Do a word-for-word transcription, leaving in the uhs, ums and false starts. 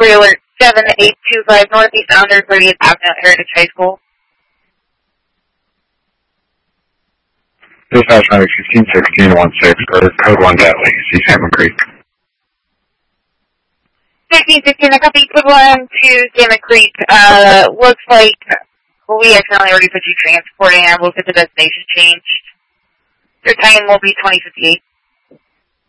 three alert seven eight two five Northeast one thirtieth Avenue, Heritage High School. Dispatch number fifteen sixteen one six, or code one Deadly, East Salmon Creek. fifteen sixteen, I copy code one to Salmon Creek. Uh, looks like we accidentally already put you transporting. I will get the destination changed. Your time will be twenty fifty-eight.